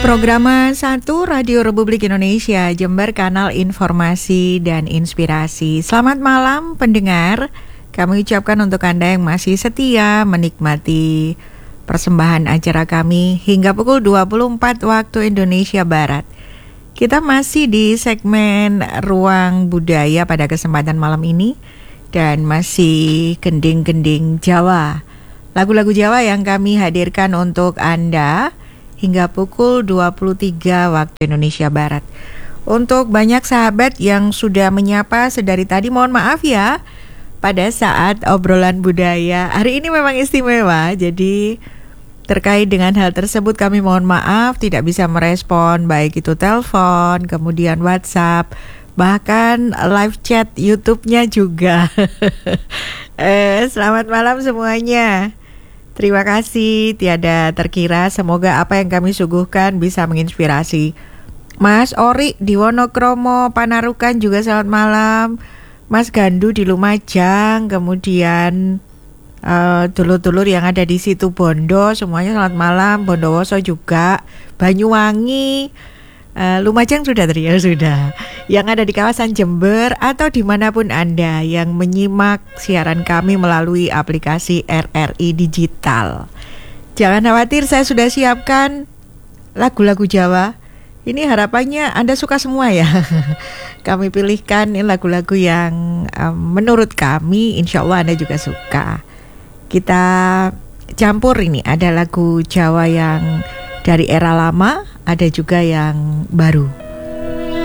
Programa 1 Radio Republik Indonesia Jember, kanal informasi dan inspirasi. Selamat malam pendengar. Kami ucapkan untuk Anda yang masih setia menikmati persembahan acara kami hingga pukul 24 waktu Indonesia Barat. Kita masih di segmen Ruang Budaya pada kesempatan malam ini dan masih gending-gending Jawa. Lagu-lagu Jawa yang kami hadirkan untuk Anda hingga pukul 23 waktu Indonesia Barat. Untuk banyak sahabat yang sudah menyapa sedari tadi, mohon maaf ya pada saat obrolan budaya. Hari ini memang istimewa, jadi terkait dengan hal tersebut kami mohon maaf tidak bisa merespon baik itu telepon, kemudian WhatsApp, bahkan live chat YouTube-nya juga. Selamat malam semuanya. Terima kasih, tiada terkira. Semoga apa yang kami suguhkan bisa menginspirasi. Mas Ori di Wonokromo, Panarukan juga selamat malam. Mas Gandu di Lumajang, kemudian dulur-dulur yang ada di situ Bondo, semuanya selamat malam. Bondowoso juga, Banyuwangi, Lumajang sudah tadi ya, sudah. Yang ada di kawasan Jember atau dimanapun Anda yang menyimak siaran kami melalui aplikasi RRI Digital. Jangan khawatir, saya sudah siapkan lagu-lagu Jawa. Ini harapannya Anda suka semua ya. Kami pilihkan lagu-lagu yang menurut kami insya Allah Anda juga suka. Kita campur ini, ada lagu Jawa yang dari era lama, ada juga yang baru.